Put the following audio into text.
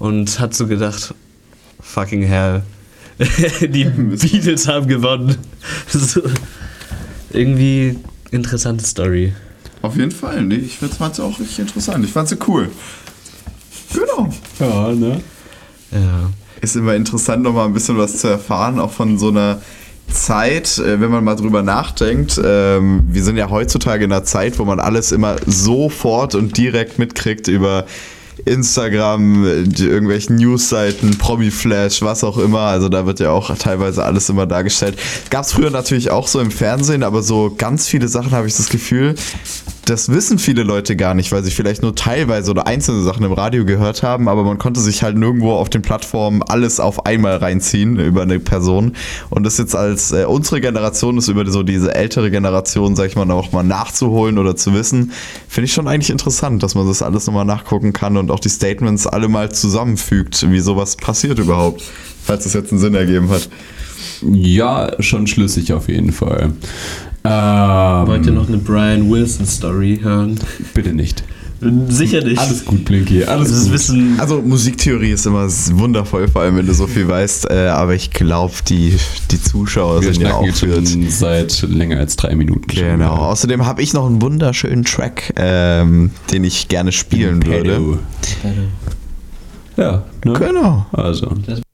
und hat so gedacht, fucking hell, die Beatles haben gewonnen. So, irgendwie interessante Story. Auf jeden Fall, nee, ich fand sie auch richtig interessant. Ich fand sie cool. Genau. Ja, ne? Ja. Ist immer interessant, nochmal ein bisschen was zu erfahren, auch von so einer Zeit, wenn man mal drüber nachdenkt. Wir sind ja heutzutage in einer Zeit, wo man alles immer sofort und direkt mitkriegt über Instagram, irgendwelchen Newsseiten, Promi-Flash, was auch immer. Also da wird ja auch teilweise alles immer dargestellt. Gab es früher natürlich auch so im Fernsehen, aber so ganz viele Sachen habe ich das Gefühl, das wissen viele Leute gar nicht, weil sie vielleicht nur teilweise oder einzelne Sachen im Radio gehört haben, aber man konnte sich halt nirgendwo auf den Plattformen alles auf einmal reinziehen über eine Person. Und das jetzt als unsere Generation ist über so diese ältere Generation, sag ich mal, auch mal nachzuholen oder zu wissen, finde ich schon eigentlich interessant, dass man das alles nochmal nachgucken kann und auch die Statements alle mal zusammenfügt, wie sowas passiert überhaupt, falls es jetzt einen Sinn ergeben hat. Ja, schon schlüssig auf jeden Fall. Wollt ihr noch eine Brian Wilson-Story hören? Bitte nicht. Sicher nicht. Alles gut, Blinky, alles Das gut. Wissen. Also Musiktheorie ist immer wundervoll, vor allem wenn du so viel weißt, aber ich glaube, die Zuschauer Wir sind ja schnacken auch jetzt schon seit länger als 3 Minuten. Genau. Außerdem habe ich noch einen wunderschönen Track, den ich gerne spielen würde. Ja, ne? Genau. Also.